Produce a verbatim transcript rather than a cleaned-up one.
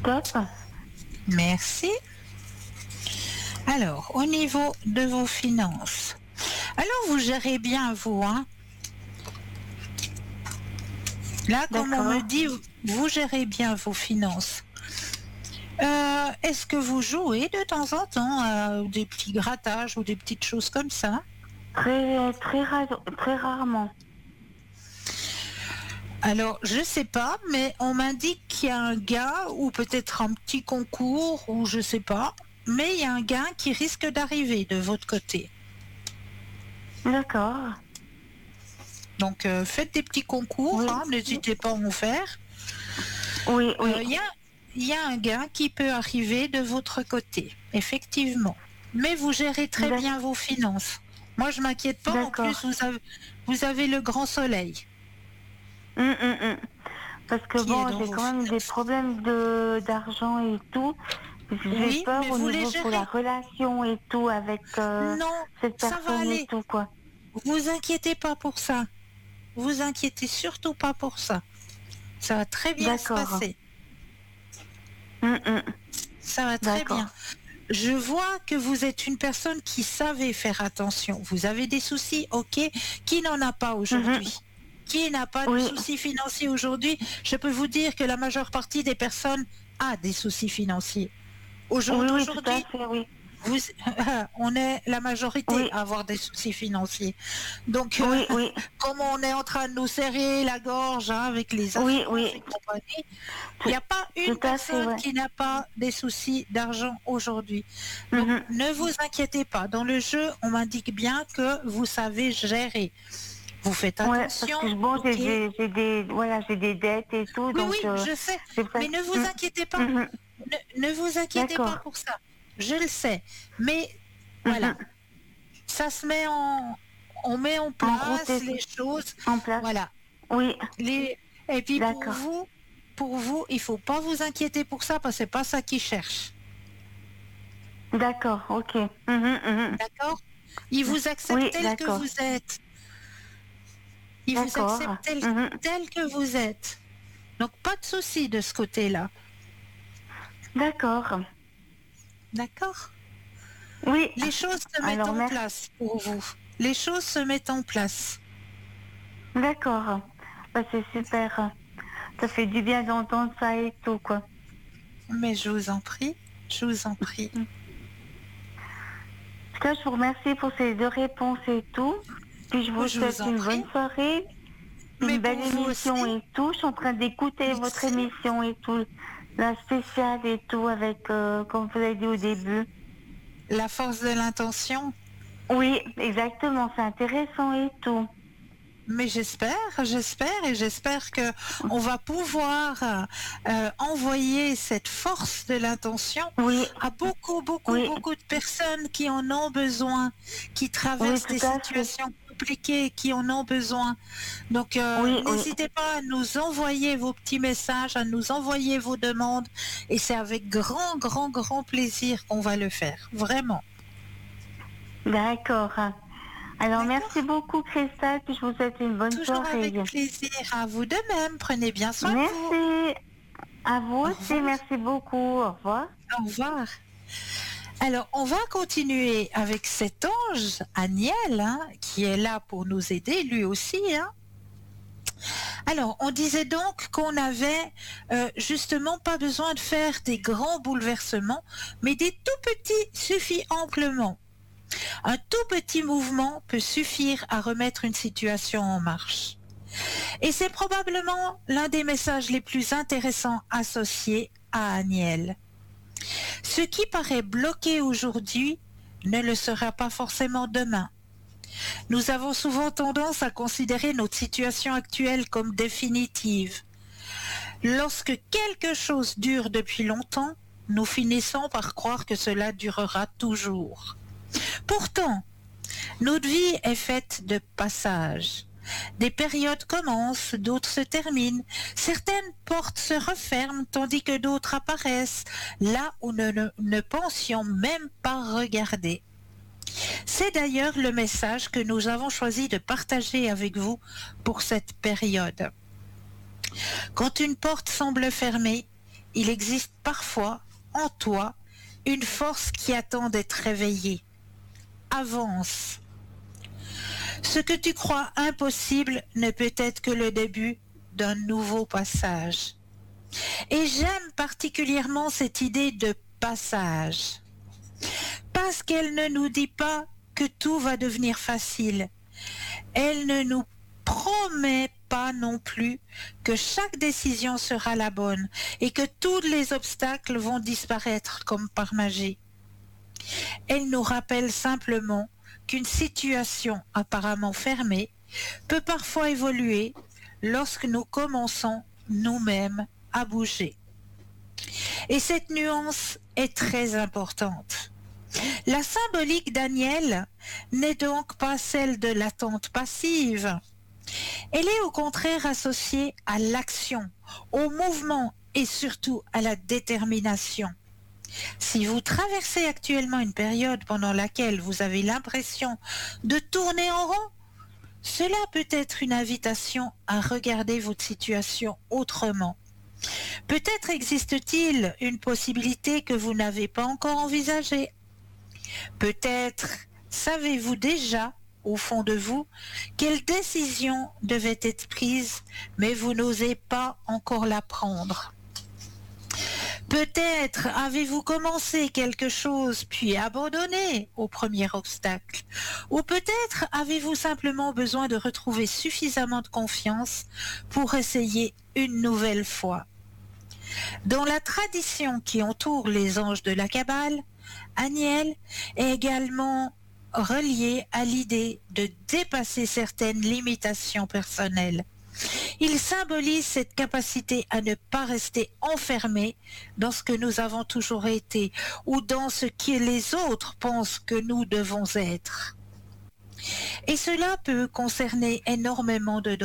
Top. Merci. Alors, au niveau de vos finances, alors vous gérez bien vous, hein? Là, comme on me D'accord. dit, vous gérez bien vos finances. Euh, est-ce que vous jouez de temps en temps à des petits grattages ou des petites choses comme ça? Très, très, ra- très rarement. Alors, je sais pas, mais on m'indique qu'il y a un gain ou peut-être un petit concours ou je sais pas, mais il y a un gain qui risque d'arriver de votre côté. D'accord. Donc, euh, faites des petits concours, Oui. hein, n'hésitez pas à en faire. Oui, oui. Euh, Il y a, il y a un gain qui peut arriver de votre côté, effectivement. Mais vous gérez très D'ac- bien vos finances. Moi, je m'inquiète pas. En D'accord. plus, vous avez, vous avez le grand soleil Hum, hum, hum. Parce que qui est bon, dans j'ai vos quand même des finances. problèmes de d'argent et tout. J'ai Oui, peur mais au vous les niveau pour la gérez. relation et tout avec euh, Non, cette ça va personne et aller. tout, quoi. Vous inquiétez pas pour ça. Vous inquiétez surtout pas pour ça. Ça va très bien se D'accord. passer. Hum, hum. Ça va très D'accord. bien. Je vois que vous êtes une personne qui savait faire attention. Vous avez des soucis, ok. Qui n'en a pas Mhm. aujourd'hui? Qui n'a pas de Oui, soucis financiers aujourd'hui? Je peux vous dire que la majeure partie des personnes a des soucis financiers. Au jour oui, oui, tout à d'aujourd'hui, fait, oui. vous, on est la majorité Oui, à avoir des soucis financiers. Donc, euh, oui, oui, comme on est en train de nous serrer la gorge hein, avec les oui, assurances oui, et compagnie, il tout, n'y a pas tout une à fait, personne ouais. qui n'a pas des soucis d'argent aujourd'hui. Donc, Mhm. ne vous inquiétez pas. Dans le jeu, on m'indique bien que vous savez gérer. Vous faites Ouais, parce attention, que bon, j'ai ok? des, j'ai des, voilà, j'ai des dettes et tout, Oui, donc oui, euh, je sais. c'est pas. Mais ne vous Mhm. inquiétez pas. Mhm. Ne, ne vous inquiétez pas D'accord. pour ça. Je le sais. Mais voilà, Mhm. ça se met en, on met en En route place et les choses. en place. Voilà. Oui, Les, et puis pour d'accord. vous, pour vous, il faut pas vous inquiéter pour ça parce que c'est pas ça qu'ils cherchent. D'accord, ok. Mhm, mhm. D'accord? Ils vous acceptent Oui, tel que d'accord. vous êtes. Ils vous acceptent D'accord. tel, Mhm. tel que vous êtes. Donc pas de souci de ce côté-là. D'accord. D'accord? Oui. Les choses se mettent Alors, en merci. place pour vous. Les choses se mettent en place. D'accord. Bah, c'est super. Ça fait du bien d'entendre ça et tout, quoi. Mais je vous en prie, je vous en prie. En tout cas, je vous remercie pour ces deux réponses et tout. Puis je Oh, vous je vous souhaite en une prie. bonne soirée, Mais une pour belle vous émission aussi, et tout. Je suis en train d'écouter votre merci. émission et tout, la spéciale et tout, avec, euh, comme vous avez dit au début. La force de l'intention. Oui, exactement, c'est intéressant et tout. Mais j'espère, j'espère et j'espère que on va pouvoir euh, euh, envoyer cette force de l'intention Oui, à beaucoup, beaucoup, oui, beaucoup de personnes qui en ont besoin, qui oui, traversent tout des à fait. situations compliquées, qui en ont besoin. Donc, euh, Oui, oui. n'hésitez pas à nous envoyer vos petits messages, à nous envoyer vos demandes, et c'est avec grand, grand, grand plaisir qu'on va le faire, vraiment. D'accord. Alors, merci D'accord? beaucoup, Christelle, puis je vous souhaite une bonne Toujours soirée. avec plaisir. À vous de même. Prenez bien soin de vous. Merci. À vous Au aussi, revoir. merci beaucoup. Au revoir. Au revoir. Alors, on va continuer avec cet ange, Aniel, hein, qui est là pour nous aider, lui aussi. Hein. Alors, on disait donc qu'on avait euh, justement pas besoin de faire des grands bouleversements, mais des tout petits suffit amplement. Un tout petit mouvement peut suffire à remettre une situation en marche. Et c'est probablement l'un des messages les plus intéressants associés à Aniel. Ce qui paraît bloqué aujourd'hui ne le sera pas forcément demain. Nous avons souvent tendance à considérer notre situation actuelle comme définitive. Lorsque quelque chose dure depuis longtemps, nous finissons par croire que cela durera toujours. Pourtant, notre vie est faite de passages. Des périodes commencent, d'autres se terminent. Certaines portes se referment tandis que d'autres apparaissent là où nous ne, ne pensions même pas regarder. C'est d'ailleurs le message que nous avons choisi de partager avec vous pour cette période. Quand une porte semble fermée, il existe parfois en toi une force qui attend d'être réveillée. Avance. Ce que tu crois impossible ne peut être que le début d'un nouveau passage. Et j'aime particulièrement cette idée de passage, parce qu'elle ne nous dit pas que tout va devenir facile. Elle ne nous promet pas non plus que chaque décision sera la bonne et que tous les obstacles vont disparaître comme par magie. Elle nous rappelle simplement qu'une situation apparemment fermée peut parfois évoluer lorsque nous commençons nous-mêmes à bouger. Et cette nuance est très importante. La symbolique d'Aniel n'est donc pas celle de l'attente passive. Elle est au contraire associée à l'action, au mouvement et surtout à la détermination. Si vous traversez actuellement une période pendant laquelle vous avez l'impression de tourner en rond, cela peut être une invitation à regarder votre situation autrement. Peut-être existe-t-il une possibilité que vous n'avez pas encore envisagée. Peut-être savez-vous déjà, au fond de vous, quelle décision devait être prise, mais vous n'osez pas encore la prendre. Peut-être avez-vous commencé quelque chose puis abandonné au premier obstacle. Ou peut-être avez-vous simplement besoin de retrouver suffisamment de confiance pour essayer une nouvelle fois. Dans la tradition qui entoure les anges de la Kabbale, Aniel est également relié à l'idée de dépasser certaines limitations personnelles. Il symbolise cette capacité à ne pas rester enfermé dans ce que nous avons toujours été ou dans ce que les autres pensent que nous devons être. Et cela peut concerner énormément de